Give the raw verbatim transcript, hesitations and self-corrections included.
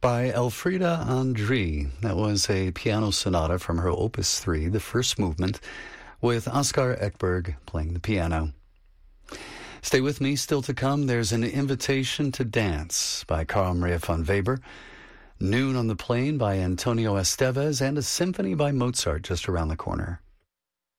by Elfriede André. That was a piano sonata from her Opus three, the first movement, with Oskar Ekberg playing the piano. Stay with me. Still to come, there's an Invitation to Dance by Carl Maria von Weber, Noon on the Plain by Antonio Estevez, and a symphony by Mozart just around the corner.